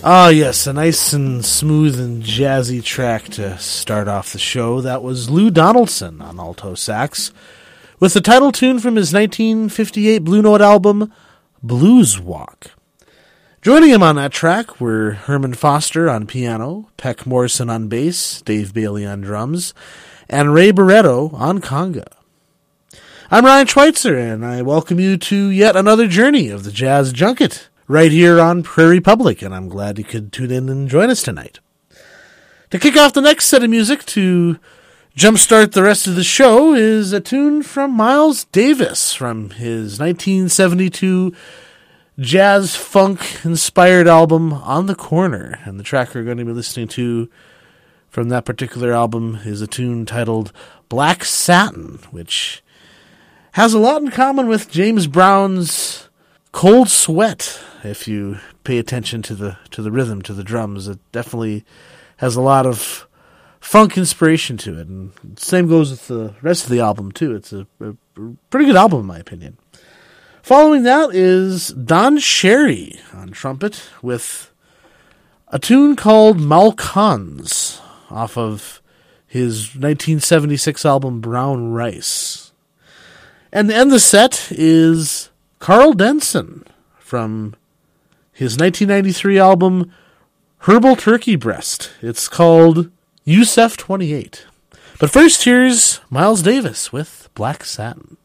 Ah, yes, a nice and smooth and jazzy track to start off the show. That was Lou Donaldson on alto sax, with the title tune from his 1958 Blue Note album, Blues Walk. Joining him on that track were Herman Foster on piano, Peck Morrison on bass, Dave Bailey on drums, and Ray Barretto on conga. I'm Ryan Schweitzer, and I welcome you to yet another journey of the Jazz Junket, right here on Prairie Public, and I'm glad you could tune in and join us tonight. To kick off the next set of music to jumpstart the rest of the show is a tune from Miles Davis from his 1972 jazz funk inspired album On the Corner, and the track we're going to be listening to from that particular album is a tune titled Black Satin, which has a lot in common with James Brown's Cold Sweat. If you pay attention to the rhythm, to the drums, it definitely has a lot of funk inspiration to it. And same goes with the rest of the album, too. It's a pretty good album, in my opinion. Following that is Don Cherry on trumpet with a tune called Malcons off of his 1976 album Brown Rice. And to end the set is Carl Denson from his 1993 album Herbal Turkey Breast. It's called Yusef 28. But first, here's Miles Davis with Black Satin.